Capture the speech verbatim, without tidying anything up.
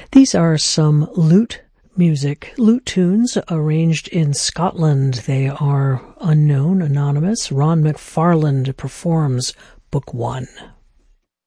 These are some lute music, lute tunes arranged in Scotland. They are unknown, anonymous. Ron McFarland performs Book One.